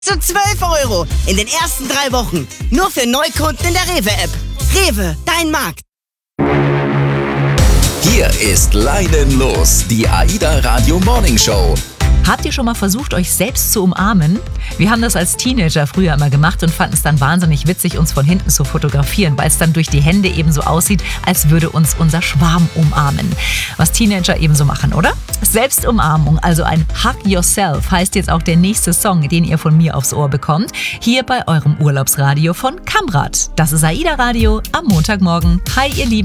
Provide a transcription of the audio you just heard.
zu 12 € in den ersten 3 Wochen. Nur für Neukunden in der Rewe-App. Rewe, dein Markt. Hier ist Leinen los, die AIDA Radio Morning Show. Habt ihr schon mal versucht, euch selbst zu umarmen? Wir haben das als Teenager früher immer gemacht und fanden es dann wahnsinnig witzig, uns von hinten zu fotografieren, weil es dann durch die Hände eben so aussieht, als würde uns unser Schwarm umarmen. Was Teenager eben so machen, oder? Selbstumarmung, also ein Hug Yourself, heißt jetzt auch der nächste Song, den ihr von mir aufs Ohr bekommt. Hier bei eurem Urlaubsradio von Kamrad. Das ist AIDA Radio am Montagmorgen. Hi, ihr Lieben.